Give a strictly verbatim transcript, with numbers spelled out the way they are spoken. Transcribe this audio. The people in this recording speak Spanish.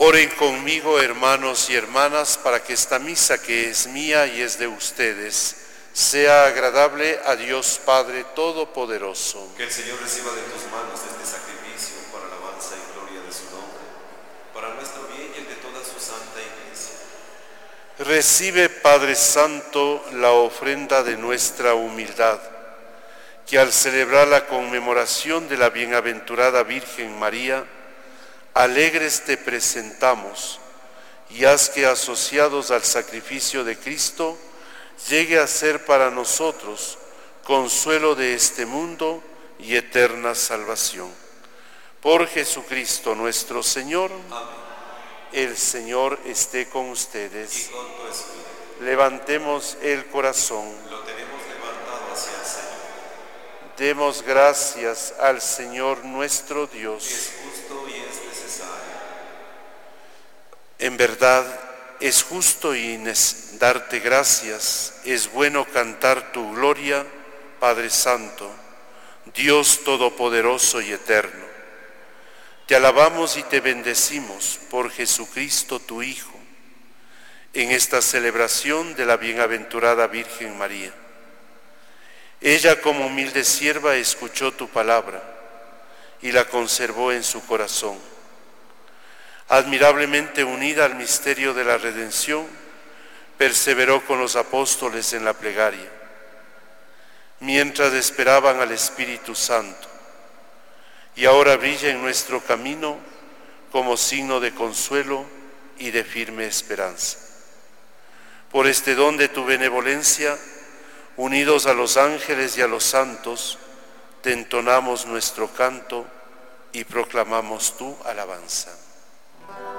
Oren conmigo, hermanos y hermanas, para que esta misa, que es mía y es de ustedes, sea agradable a Dios Padre Todopoderoso. Que el Señor reciba de tus manos este sacrificio para alabanza y gloria de su nombre, para nuestro bien y el de toda su santa Iglesia. Recibe, Padre Santo, la ofrenda de nuestra humildad, que al celebrar la conmemoración de la bienaventurada Virgen María, alegres te presentamos, y haz que, asociados al sacrificio de Cristo, llegue a ser para nosotros consuelo de este mundo y eterna salvación. Por Jesucristo nuestro Señor. Amén. El Señor esté con Y ustedes. con tu espíritu. Levantemos el corazón. Lo tenemos levantado hacia el Señor. Demos gracias al Señor nuestro Dios. Es justo y es necesario. En verdad, es justo y nes- darte gracias, es bueno cantar tu gloria, Padre Santo, Dios Todopoderoso y Eterno. Te alabamos y te bendecimos por Jesucristo tu Hijo, en esta celebración de la bienaventurada Virgen María. Ella, como humilde sierva, escuchó tu palabra y la conservó en su corazón. Admirablemente unida al misterio de la redención, perseveró con los apóstoles en la plegaria, mientras esperaban al Espíritu Santo, y ahora brilla en nuestro camino como signo de consuelo y de firme esperanza. Por este don de tu benevolencia, unidos a los ángeles y a los santos, te entonamos nuestro canto y proclamamos tu alabanza.